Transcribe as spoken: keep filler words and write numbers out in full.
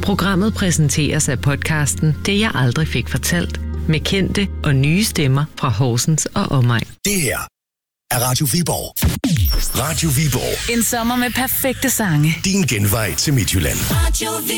Programmet præsenteres af podcasten Det jeg aldrig fik fortalt, med kendte og nye stemmer fra Horsens og omegn. Det her er Radio Viborg. Radio Viborg. En sommer med perfekte sange. Din genvej til Midtjylland.